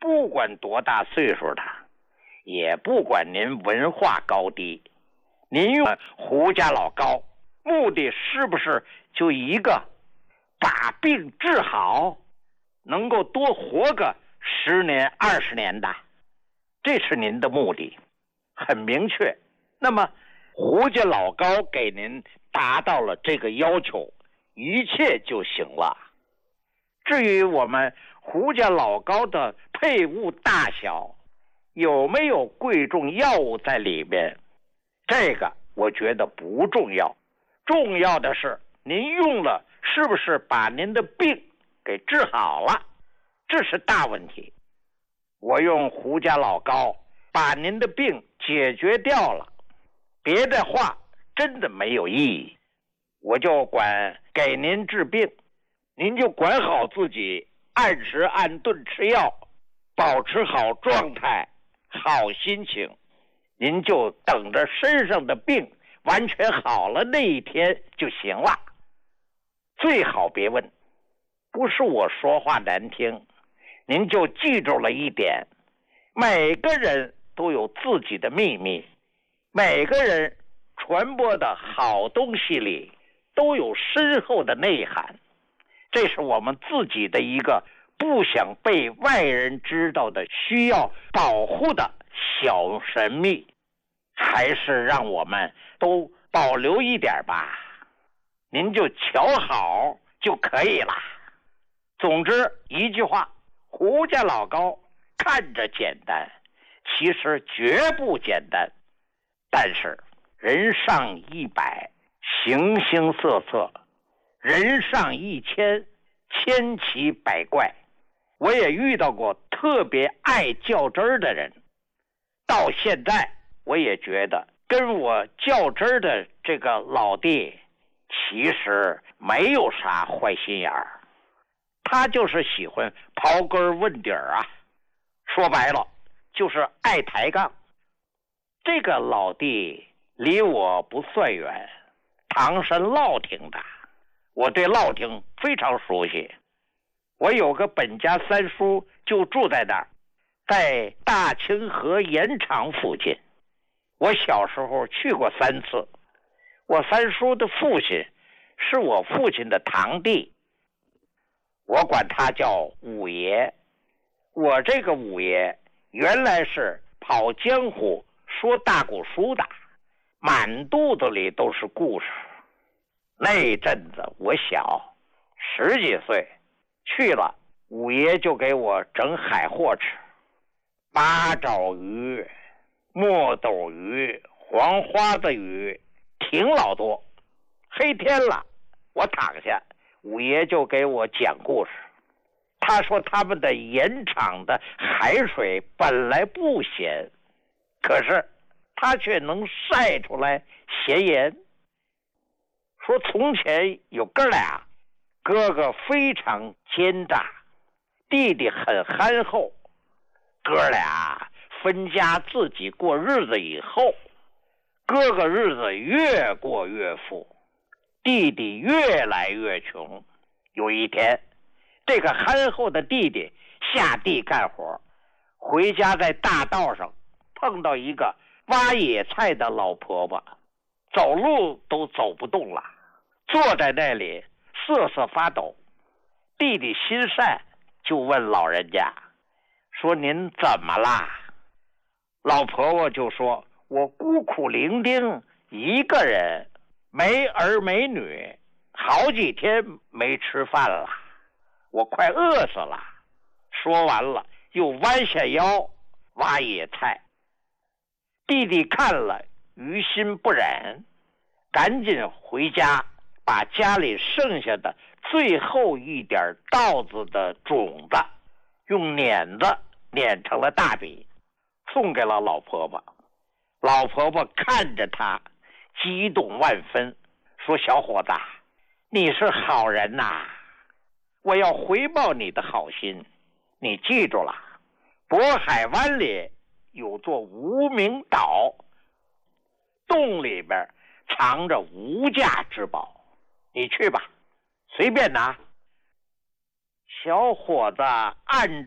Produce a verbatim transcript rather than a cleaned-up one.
不管多大岁数的，也不管您文化高低，您用胡家老高，目的是不是就一个把病治好，能够多活个十年二十年的？这是您的目的，很明确。那么胡家老高给您达到了这个要求，一切就行了。至于我们胡家老高的配物大小，有没有贵重药物在里面，这个我觉得不重要。重要的是您用了是不是把您的病给治好了，这是大问题。我用胡家老高把您的病解决掉了，别的话真的没有意义。我就管给您治病，您就管好自己，按时按顿吃药，保持好状态，好心情，您就等着身上的病完全好了那一天就行了。最好别问，不是我说话难听，您就记住了一点，每个人都有自己的秘密，每个人传播的好东西里都有深厚的内涵，这是我们自己的一个不想被外人知道的需要保护的小神秘，还是让我们都保留一点吧，您就瞧好就可以了。总之一句话，胡家老高看着简单，其实绝不简单。但是人上一百，形形色色，人上一千，千奇百怪。我也遇到过特别爱较真儿的人，到现在我也觉得跟我较真儿的这个老弟其实没有啥坏心眼儿，他就是喜欢刨根问底儿啊，说白了就是爱抬杠。这个老弟离我不算远，唐山乐亭的，我对乐亭非常熟悉。我有个本家三叔就住在那儿，在大清河盐场附近。我小时候去过三次。我三叔的父亲是我父亲的堂弟，我管他叫五爷。我这个五爷原来是跑江湖说大古书的，满肚子里都是故事。那阵子我小十几岁，去了五爷就给我整海货吃，八爪鱼、墨斗鱼、黄花子鱼，挺老多。黑天了，我躺下，五爷就给我讲故事。他说他们的盐场的海水本来不咸，可是他却能晒出来咸盐。说从前有哥俩，哥哥非常奸诈，弟弟很憨厚。哥俩分家自己过日子以后，哥哥日子越过越富，弟弟越来越穷。有一天，这个憨厚的弟弟下地干活，回家在大道上碰到一个挖野菜的老婆婆，走路都走不动了，坐在那里瑟瑟发抖。弟弟心善，就问老人家说：“您怎么啦？”老婆婆就说：“我孤苦伶仃一个人，没儿没女，好几天没吃饭了，我快饿死了。”说完了又弯下腰挖野菜。弟弟看了于心不忍，赶紧回家把家里剩下的最后一点稻子的种子用碾子碾成了大笔，送给了老婆婆。老婆婆看着他激动万分，说：“小伙子，你是好人呐，我要回报你的好心。你记住了，渤海湾里有座无名岛，洞里边藏着无价之宝，你去吧，随便拿。”小伙子按